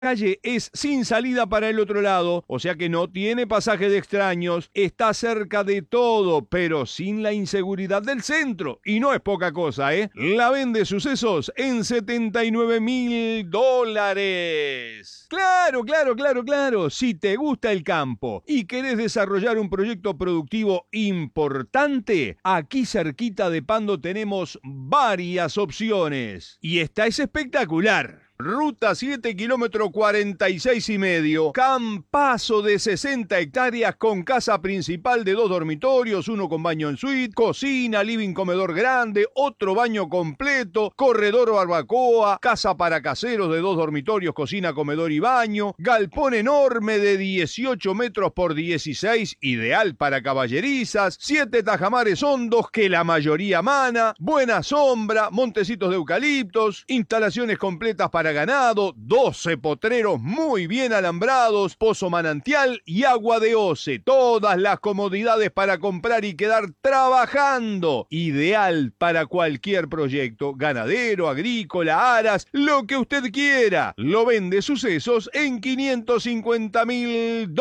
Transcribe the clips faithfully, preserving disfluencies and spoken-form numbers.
calle es sin salida para el otro lado, o sea que no tiene pasaje de extraños, está cerca de todo, pero sin la inseguridad del centro, y no es poca cosa, ¿eh? La vende Sucesos en setenta y nueve mil dólares. Claro, claro, claro, claro, si te gusta el campo y querés desarrollar un proyecto productivo importante, aquí cerquita de Pando tenemos varias opciones, y esta es espectacular. Ruta siete, kilómetro cuarenta y seis y medio, campazo de sesenta hectáreas con casa principal de dos dormitorios, uno con baño en suite, cocina, living, comedor grande, otro baño completo, corredor barbacoa, casa para caseros de dos dormitorios, cocina, comedor y baño, galpón enorme de dieciocho metros por dieciséis, ideal para caballerizas, siete tajamares hondos que la mayoría mana, buena sombra, montecitos de eucaliptos, instalaciones completas para ganado, doce potreros muy bien alambrados, pozo manantial y agua de Oce. Todas las comodidades para comprar y quedar trabajando. Ideal para cualquier proyecto, ganadero, agrícola, aras, lo que usted quiera. Lo vende Sucesos en quinientos cincuenta mil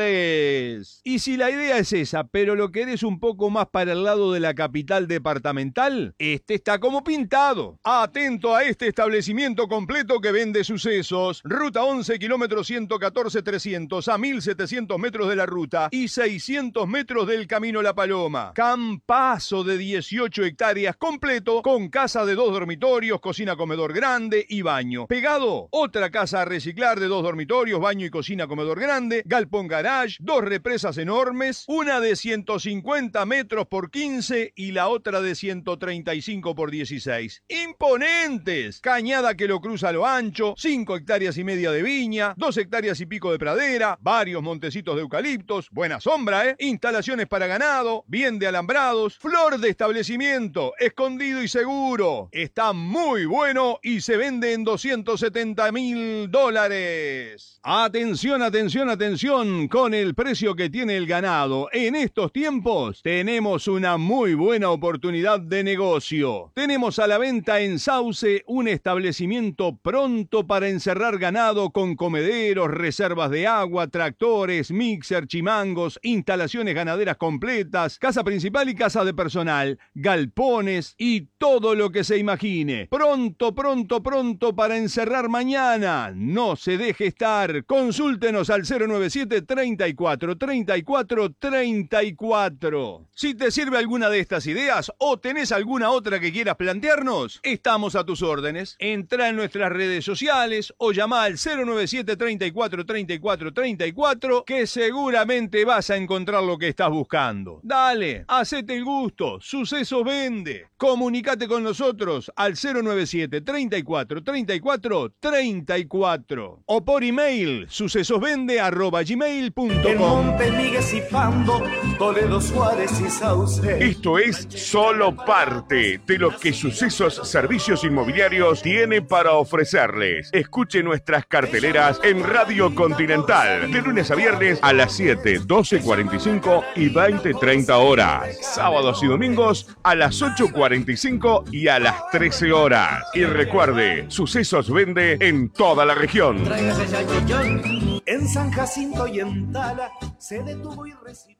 dólares. Y si la idea es esa, pero lo querés un poco más para el lado de la capital departamental, este está como pintado. Atento a este establecimiento completo que vende Sucesos. Ruta once, kilómetros ciento catorce, trescientos, a mil setecientos metros de la ruta y seiscientos metros del Camino La Paloma. Campazo de dieciocho hectáreas completo, con casa de dos dormitorios, cocina, comedor grande y baño. Pegado, otra casa a reciclar de dos dormitorios, baño y cocina, comedor grande, galpón garage, dos represas enormes, una de ciento cincuenta metros por quince y la otra de ciento treinta y cinco por dieciséis. ¡Imponentes! Cañada que lo cruza lo ancho, cinco hectáreas y media de viña, dos hectáreas y pico de pradera, varios montecitos de eucaliptos, buena sombra, ¿eh? Instalaciones para ganado, bien de alambrados, flor de establecimiento, escondido y seguro. Está muy bueno y se vende en doscientos setenta mil dólares. Atención, atención, atención, con el precio que tiene el ganado. En estos tiempos tenemos una muy buena oportunidad de negocio. Tenemos a la venta en Sauce un establecimiento pronto para encerrar ganado con comederos, reservas de agua, tractores, mixer, chimangos, instalaciones ganaderas completas, casa principal y casa de personal, galpones y todo lo que se imagine. Pronto, pronto, pronto para encerrar mañana. No se deje estar. Consúltenos al cero nueve siete, treinta y cuatro, treinta y cuatro, treinta y cuatro. Si te sirve alguna de estas ideas o tenés alguna otra que quieras plantearnos, estamos a tus órdenes. Entra en nuestras redes sociales o llama al cero nueve siete, treinta y cuatro, treinta y cuatro, treinta y cuatro que seguramente vas a encontrar lo que estás buscando. Dale, hacete el gusto, Sucesos vende. Comunicate con nosotros al cero nueve siete, treinta y cuatro, treinta y cuatro, treinta y cuatro o por email sucesosvende arroba gmail punto com. El Monte Migues y Pando, Toledo, Suárez y Sauce. Esto es solo parte de lo que Sucesos Servicios Inmobiliarios tiene para ofrecerles. Escuche nuestras carteleras en Radio Continental, de lunes a viernes a las siete, doce cuarenta y cinco y veinte treinta horas. Sábados y domingos a las ocho cuarenta y cinco y a las trece horas. Y recuerde, Sucesos vende en toda la región. En San Jacinto y en Tala se detuvo y recibió.